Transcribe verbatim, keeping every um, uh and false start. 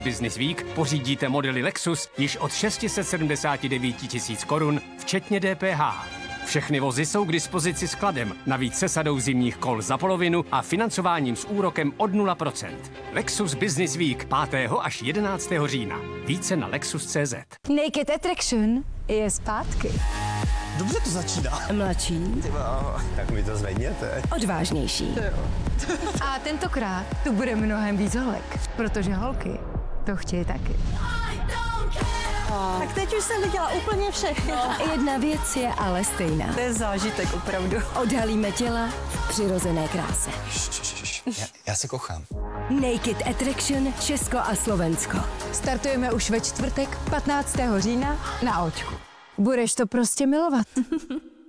Business Week pořídíte modely Lexus již od šest set sedmdesát devět tisíc korun, včetně D P H. Všechny vozy jsou k dispozici skladem, navíc se sadou zimních kol za polovinu a financováním s úrokem od nula procent. Lexus Business Week pátého až jedenáctého října. Více na lexus tečka cé zet. Naked Attraction je zpátky. Dobře to začíná. Mladší. Tyba, tak mi to zvedněte. Odvážnější. A tentokrát tu bude mnohem víc holek, protože holky to chtějí taky. Tak teď už jsem viděla úplně všechno. Jedna věc je ale stejná. To je zážitek opravdu. Odhalíme těla v přirozené kráse. Já, já se kochám. Naked Attraction Česko a Slovensko. Startujeme už ve čtvrtek patnáctého října na Očku. Budeš to prostě milovat.